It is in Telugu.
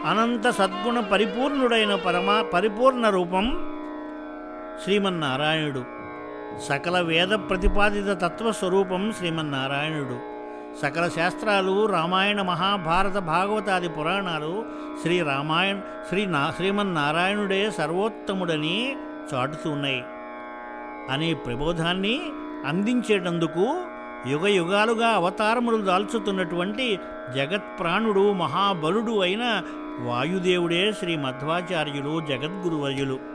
అనంత సద్గుణ పరిపూర్ణుడైన పరిపూర్ణ రూపం శ్రీమన్నారాయణుడు. సకల వేద ప్రతిపాదిత తత్వస్వరూపం శ్రీమన్నారాయణుడు. సకల శాస్త్రాలు, రామాయణ, మహాభారత, భాగవతాది పురాణాలు శ్రీమన్నారాయణుడే సర్వోత్తముడని చాటుతున్నాయి అనే ప్రబోధాన్ని అందించేటందుకు యుగ యుగాలుగా అవతారములు దాల్చుతున్నటువంటి జగత్ప్రాణుడు, మహాబలుడు అయిన వాయుదేవుడే శ్రీ మధ్వాచార్యులు, జగద్గురువర్యులు.